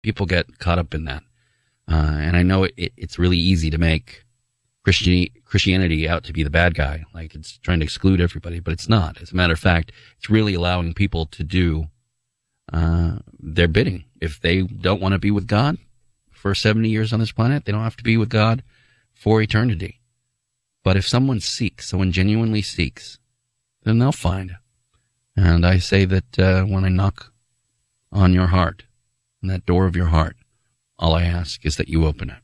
People get caught up in that. And I know it's really easy to make Christianity out to be the bad guy, like it's trying to exclude everybody, but it's not. As a matter of fact, it's really allowing people to do their bidding. If they don't want to be with God for 70 years on this planet, they don't have to be with God for eternity. But if someone genuinely seeks, then they'll find. And I say that when I knock on your heart, on that door of your heart, all I ask is that you open it.